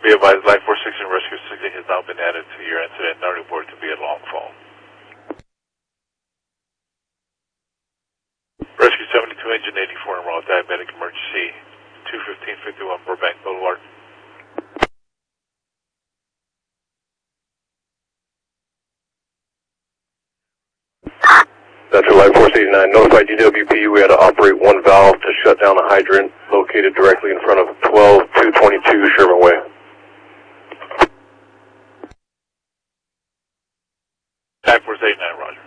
Be advised, Line 416 Rescue 60 has now been added to your incident, now reported to be a long fall. Rescue 72, engine 84 en route, diabetic emergency, 21551 Burbank Boulevard. That's Line 489. Notify DWP we had to operate one valve to shut down a hydrant located directly in front of 12222 Sherman Way. Line 489, roger.